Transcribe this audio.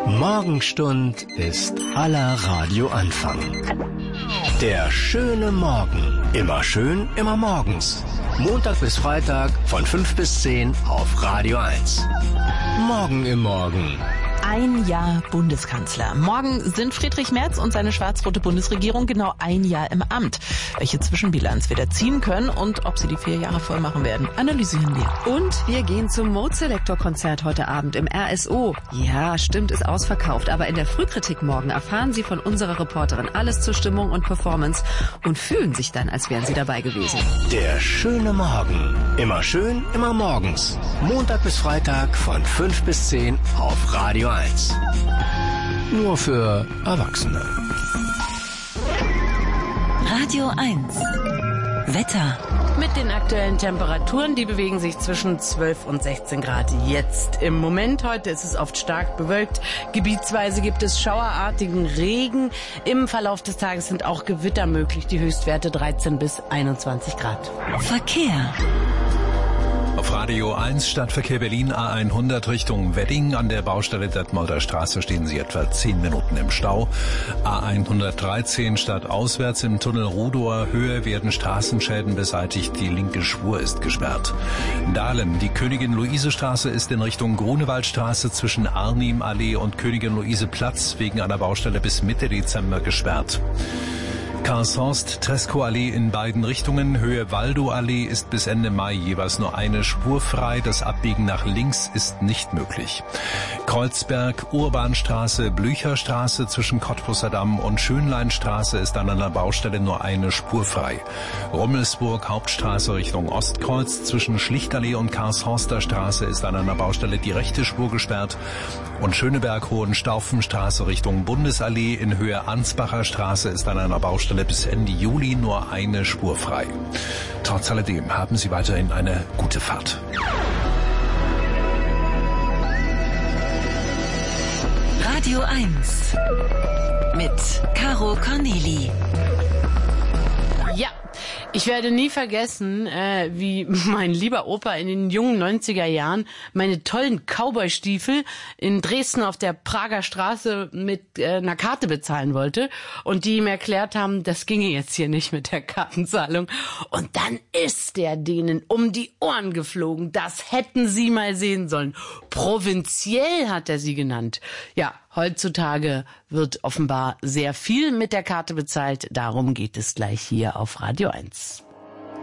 Morgenstund ist aller Radioanfang. Der schöne Morgen. Immer schön, immer morgens. Montag bis Freitag von 5 bis 10 auf Radio 1. Morgen im Morgen. Ein Jahr Bundeskanzler. Morgen sind Friedrich Merz und seine schwarz-rote Bundesregierung genau ein Jahr im Amt. Welche Zwischenbilanz wir da ziehen können und ob sie die 4 Jahre voll machen werden, analysieren wir. Und wir gehen zum Mode Selector Konzert heute Abend im RSO. Ja, stimmt, ist ausverkauft. Aber in der Frühkritik morgen erfahren Sie von unserer Reporterin alles zur Stimmung und Performance und fühlen sich dann, als wären Sie dabei gewesen. Der schöne Morgen. Immer schön, immer morgens. Montag bis Freitag von 5 bis 10 auf Radio 1. Nur für Erwachsene. Radio 1. Wetter. Mit den aktuellen Temperaturen, die bewegen sich zwischen 12 und 16 Grad jetzt im Moment. Heute ist es oft stark bewölkt. Gebietsweise gibt es schauerartigen Regen. Im Verlauf des Tages sind auch Gewitter möglich. Die Höchstwerte 13 bis 21 Grad. Verkehr. Auf Radio 1 Stadtverkehr Berlin A100 Richtung Wedding. An der Baustelle Detmolder Straße stehen Sie etwa 10 Minuten im Stau. A113 stadtauswärts im Tunnel Rudower Höhe werden Straßenschäden beseitigt. Die linke Spur ist gesperrt. Dahlem, die Königin-Luise-Straße ist in Richtung Grunewaldstraße zwischen Arnim-Allee und Königin-Luise-Platz wegen einer Baustelle bis Mitte Dezember gesperrt. Karlshorst-Tresco-Allee in beiden Richtungen. Höhe Waldow-Allee ist bis Ende Mai jeweils nur eine Spur frei. Das Abbiegen nach links ist nicht möglich. Kreuzberg, Urbanstraße, Blücherstraße zwischen Cottbusser Damm und Schönleinstraße ist an einer Baustelle nur eine Spur frei. Rummelsburg, Hauptstraße Richtung Ostkreuz zwischen Schlichtallee und Karlshorster Straße ist an einer Baustelle die rechte Spur gesperrt. Und Schöneberg-Hohenstaufenstraße Richtung Bundesallee in Höhe Ansbacher Straße ist an einer Baustelle bis Ende Juli nur eine Spur frei. Trotz alledem haben Sie weiterhin eine gute Fahrt. Radio 1 mit Caro Corneli. Ja, ich werde nie vergessen, wie mein lieber Opa in den jungen 90er Jahren meine tollen Cowboy-Stiefel in Dresden auf der Prager Straße mit einer Karte bezahlen wollte und die ihm erklärt haben, das ginge jetzt hier nicht mit der Kartenzahlung. Und dann ist der denen um die Ohren geflogen. Das hätten Sie mal sehen sollen. Provinziell hat er sie genannt. Ja, heutzutage wird offenbar sehr viel mit der Karte bezahlt. Darum geht es gleich hier auf Radio 1.